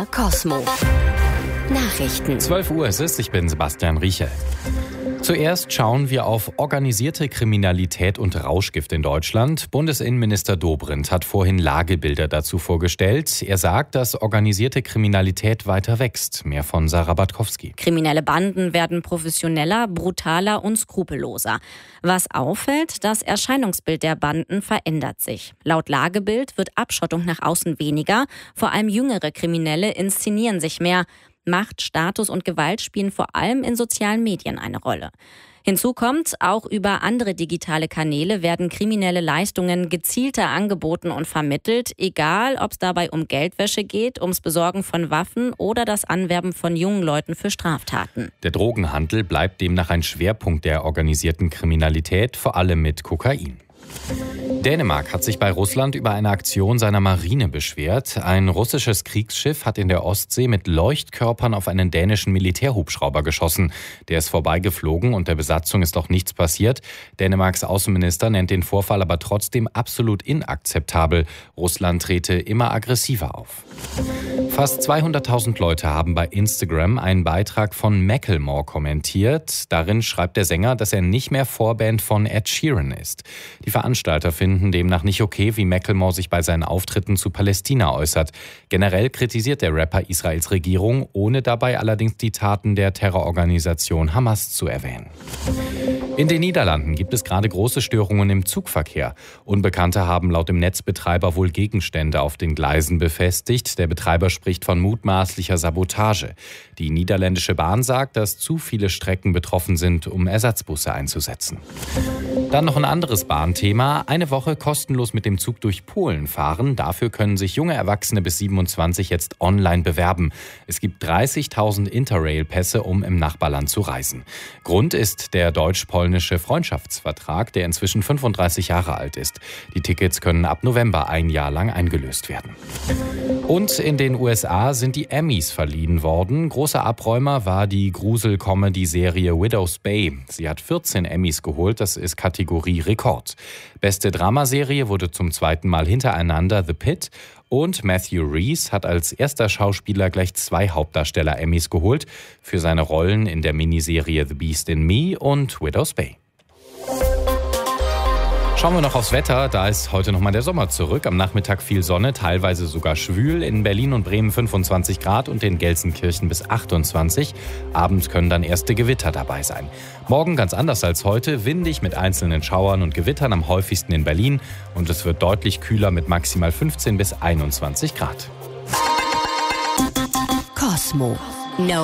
MDR Cosmo. Nachrichten. 12 Uhr ist es, ich bin Sebastian Rieche. Zuerst schauen wir auf organisierte Kriminalität und Rauschgift in Deutschland. Bundesinnenminister Dobrindt hat vorhin Lagebilder dazu vorgestellt. Er sagt, dass organisierte Kriminalität weiter wächst. Mehr von Sarah Bartkowski. Kriminelle Banden werden professioneller, brutaler und skrupelloser. Was auffällt, das Erscheinungsbild der Banden verändert sich. Laut Lagebild wird Abschottung nach außen weniger. Vor allem jüngere Kriminelle inszenieren sich mehr. Macht, Status und Gewalt spielen vor allem in sozialen Medien eine Rolle. Hinzu kommt, auch über andere digitale Kanäle werden kriminelle Leistungen gezielter angeboten und vermittelt, egal ob es dabei um Geldwäsche geht, ums Besorgen von Waffen oder das Anwerben von jungen Leuten für Straftaten. Der Drogenhandel bleibt demnach ein Schwerpunkt der organisierten Kriminalität, vor allem mit Kokain. Dänemark hat sich bei Russland über eine Aktion seiner Marine beschwert. Ein russisches Kriegsschiff hat in der Ostsee mit Leuchtkörpern auf einen dänischen Militärhubschrauber geschossen. Der ist vorbeigeflogen und der Besatzung ist auch nichts passiert. Dänemarks Außenminister nennt den Vorfall aber trotzdem absolut inakzeptabel. Russland trete immer aggressiver auf. Fast 200.000 Leute haben bei Instagram einen Beitrag von Macklemore kommentiert. Darin schreibt der Sänger, dass er nicht mehr Vorband von Ed Sheeran ist. Die Veranstalter finden demnach nicht okay, wie Macklemore sich bei seinen Auftritten zu Palästina äußert. Generell kritisiert der Rapper Israels Regierung, ohne dabei allerdings die Taten der Terrororganisation Hamas zu erwähnen. In den Niederlanden gibt es gerade große Störungen im Zugverkehr. Unbekannte haben laut dem Netzbetreiber wohl Gegenstände auf den Gleisen befestigt. Der Betreiber spricht von mutmaßlicher Sabotage. Die niederländische Bahn sagt, dass zu viele Strecken betroffen sind, um Ersatzbusse einzusetzen. Dann noch ein anderes Bahnthema. Eine Woche kostenlos mit dem Zug durch Polen fahren. Dafür können sich junge Erwachsene bis 27 jetzt online bewerben. Es gibt 30.000 Interrail-Pässe, um im Nachbarland zu reisen. Grund ist der deutsch-polnische Freundschaftsvertrag, der inzwischen 35 Jahre alt ist. Die Tickets können ab November ein Jahr lang eingelöst werden. Und in den USA sind die Emmys verliehen worden. Großer Abräumer war die Grusel-Comedy-Serie Widow's Bay. Sie hat 14 Emmys geholt, das ist Kategorie Rekord. Beste Dramaserie wurde zum zweiten Mal hintereinander The Pitt. Und Matthew Rhys hat als erster Schauspieler gleich 2 Hauptdarsteller-Emmys geholt für seine Rollen in der Miniserie The Beast in Me und Widow's Bay. Schauen wir noch aufs Wetter. Da ist heute nochmal der Sommer zurück. Am Nachmittag viel Sonne, teilweise sogar schwül. In Berlin und Bremen 25 Grad und in Gelsenkirchen bis 28. Abends können dann erste Gewitter dabei sein. Morgen ganz anders als heute. Windig mit einzelnen Schauern und Gewittern, am häufigsten in Berlin. Und es wird deutlich kühler mit maximal 15 bis 21 Grad. Cosmo. No